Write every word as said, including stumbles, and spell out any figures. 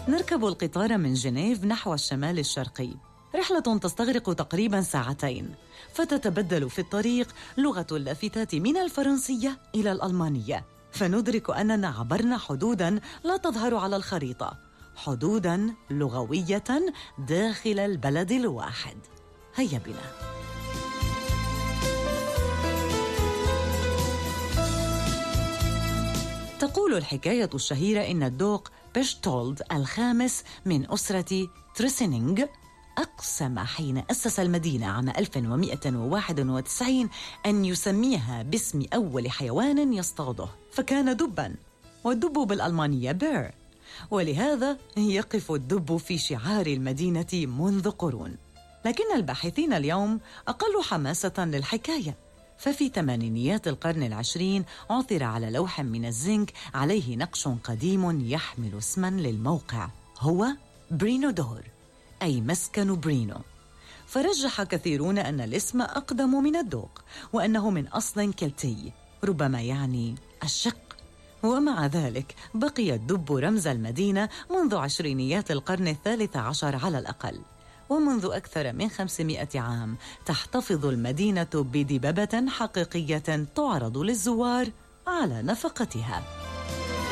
نركب القطار من جنيف نحو الشمال الشرقي، رحلة تستغرق تقريباً ساعتين، فتتبدل في الطريق لغة اللافتات من الفرنسية إلى الألمانية، فندرك أننا عبرنا حدوداً لا تظهر على الخريطة، حدوداً لغوية داخل البلد الواحد. هيا بنا. تقول الحكاية الشهيرة إن الدوق بيشتولد الخامس من أسرة تريسينينغ أقسم حين أسس المدينة عام ألف ومئة وواحد وتسعين أن يسميها باسم أول حيوان يصطاده، فكان دباً، والدب بالألمانية بير، ولهذا يقف الدب في شعار المدينة منذ قرون. لكن الباحثين اليوم أقل حماسة للحكاية، ففي ثمانينيات القرن العشرين عثر على لوح من الزنك عليه نقش قديم يحمل اسماً للموقع، هو برينو دور، أي مسكن برينو. فرجح كثيرون أن الاسم أقدم من الدوق، وأنه من أصل كلتي ربما يعني الشق. ومع ذلك بقي الدب رمز المدينة منذ عشرينيات القرن الثالث عشر على الأقل، ومنذ أكثر من خمسمائة عام تحتفظ المدينة بدببة حقيقية تعرض للزوار على نفقتها.